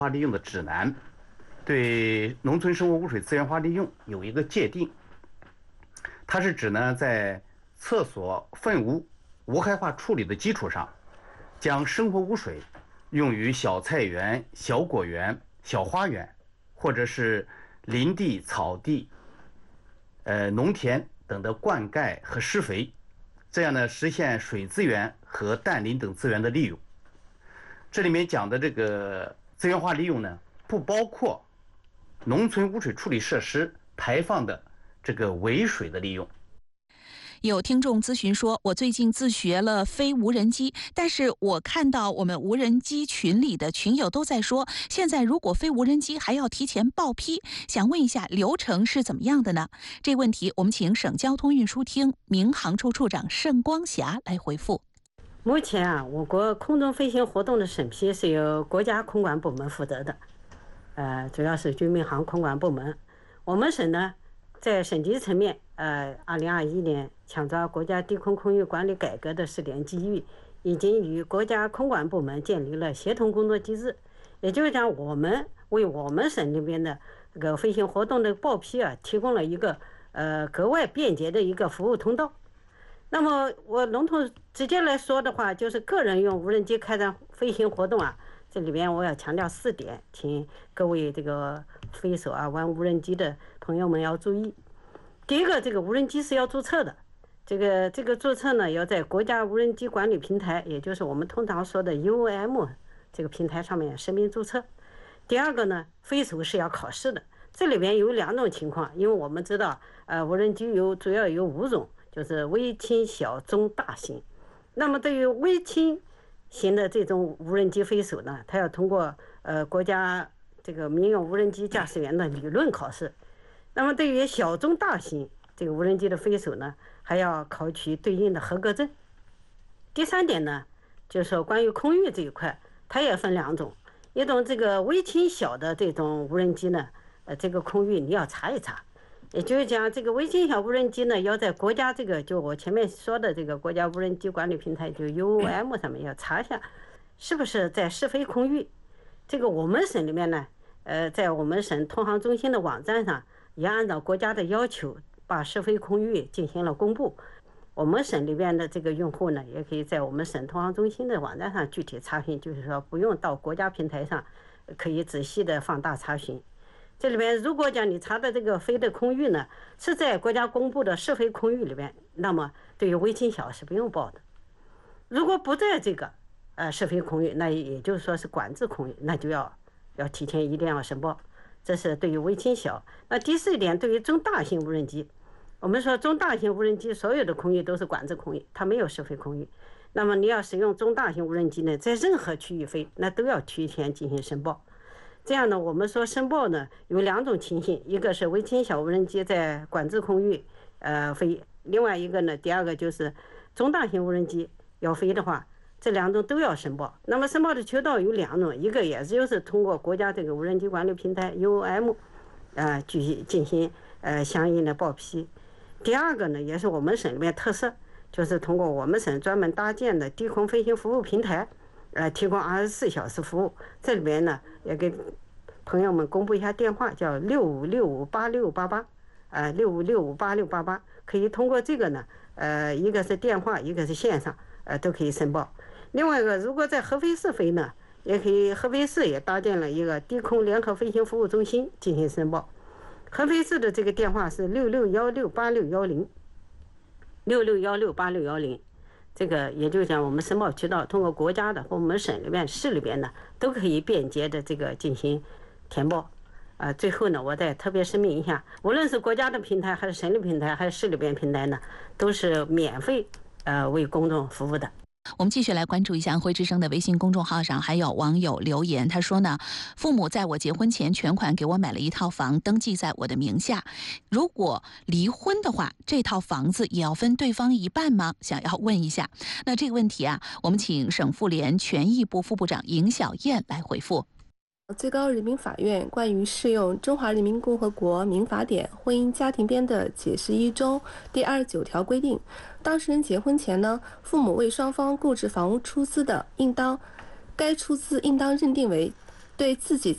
化利用的指南，对农村生活污水资源化利用有一个界定。它是指呢，在厕所粪污无害化处理的基础上，将生活污水用于小菜园、小果园、小花园，或者是林地、草地、农田等的灌溉和施肥，这样呢，实现水资源和氮磷等资源的利用。这里面讲的这个资源化利用呢，不包括农村污水处理设施排放的这个尾水的利用。 有听众咨询说，我最近自学了飞无人机，但是我看到我们无人机群里的群友都在说，现在如果飞无人机还要提前报批，想问一下流程是怎么样的呢？这个问题我们请省交通运输厅民航处处长盛光霞来回复。 目前啊，我国空中飞行活动的审批是由国家空管部门负责的，主要是军民航空管部门。我们省呢，在省级层面，2021年抢抓国家低空空域管理改革的试点机遇，已经与国家空管部门建立了协同工作机制。也就是讲，我们为我们省这边的这个飞行活动的报批啊，提供了一个格外便捷的一个服务通道。那么我笼统直接来说的话，就是个人用无人机开展飞行活动啊，这里边我要强调4点，请各位这个飞手啊、玩无人机的朋友们要注意。第一个，这个无人机是要注册的，这个注册呢，要在国家无人机管理平台，也就是我们通常说的 UOM 这个平台上面实名注册。第二个呢，飞手是要考试的，这里边有2种情况，因为我们知道，无人机主要有5种。就是微轻、小、中、大型。那么对于微轻型的这种无人机飞手呢，它要通过国家这个民用无人机驾驶员的理论考试。那么对于小、中、大型这个无人机的飞手呢，还要考取对应的合格证。第3点呢，就是说关于空域这一块，它也分2种。一种这个微轻小的这种无人机呢，这个空域你要查一查。也就是讲，这个微轻小无人机呢，要在国家这个就我前面说的这个国家无人机管理平台，就 UOM 上面要查一下，是不是在试飞空域。这个我们省里面呢，在我们省通航中心的网站上，也按照国家的要求，把试飞空域进行了公布。我们省里边的这个用户呢，也可以在我们省通航中心的网站上具体查询，就是说不用到国家平台上，可以仔细的放大查询。这里边如果讲你查的这个飞的空域呢，是在国家公布的试飞空域里边，那么对于微轻小是不用报的。如果不在这个试飞空域，那也就是说是管制空域，那就要提前一定要申报。这是对于微轻小。那第4点，对于中大型无人机，我们说中大型无人机所有的空域都是管制空域，它没有试飞空域。那么你要使用中大型无人机呢，在任何区域飞，那都要提前进行申报。这样呢，我们说申报呢有2种情形，一个是微轻小无人机在管制空域飞，另外一个呢，第2个就是中大型无人机要飞的话，这2种都要申报。那么申报的渠道有2种，一个也就是通过国家这个无人机管理平台 UOM 进行相应的报批。第2个呢，也是我们省里面特色，就是通过我们省专门搭建的低空飞行服务平台。提供24小时服务。这里面呢，也给朋友们公布一下电话，叫65658688，65658688，可以通过这个呢，一个是电话，一个是线上，都可以申报。另外一个，如果在合肥市飞呢，也可以，合肥市也搭建了一个低空联合飞行服务中心进行申报。合肥市的这个电话是66168610，66168610。这个也就是讲，我们申报渠道通过国家的和我们省里面、市里边的都可以便捷的这个进行填报。最后呢，我再特别声明一下，无论是国家的平台，还是省里平台，还是市里边平台呢，都是免费为公众服务的。 我们继续来关注一下辉之声的微信公众号上还有网友留言，他说呢，父母在我结婚前全款给我买了一套房，登记在我的名下，如果离婚的话，这套房子也要分对方一半吗？想要问一下。那这个问题啊，我们请省妇联权益部副部长尹小燕来回复。 最高人民法院关于适用《中华人民共和国民法典婚姻家庭编的解释一》中第29条规定，当事人结婚前呢，父母为双方购置房屋出资的，该出资应当认定为对自己